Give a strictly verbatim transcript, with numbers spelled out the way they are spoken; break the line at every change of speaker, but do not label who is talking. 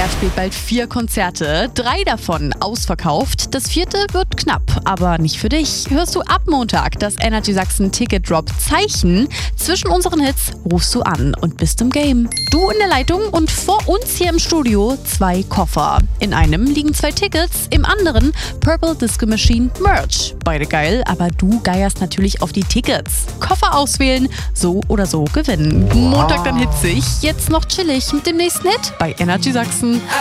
spielt bald vier Konzerte, drei davon ausverkauft. Das vierte wird knapp, aber nicht für dich. Hörst du ab Montag das Energy Sachsen Ticket Drop Zeichen? Zwischen unseren Hits rufst du an und bist im Game. Du in der Leitung und vor uns hier im Studio zwei Koffer. In einem liegen zwei Tickets, im anderen Purple Disco Machine Merch. Beide geil, aber du geierst natürlich auf die Tickets. Koffer auswählen, so oder so gewinnen. Montag dann hitzig, jetzt noch chillig mit dem nächsten Hit bei Energy Sachsen.